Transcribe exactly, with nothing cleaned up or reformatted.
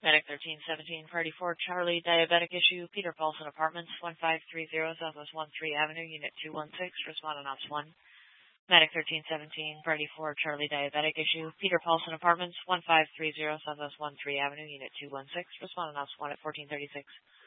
Medic thirteen seventeen, Party four, Charlie, diabetic issue, Peter Paulson Apartments, one five three zero Southwest one three Avenue, Unit two one six, respond on Ops one. Medic thirteen seventeen, Party four, Charlie, diabetic issue, Peter Paulson Apartments, one five three zero Southwest one three Avenue, Unit two one six, respond on Ops one at fourteen thirty-six.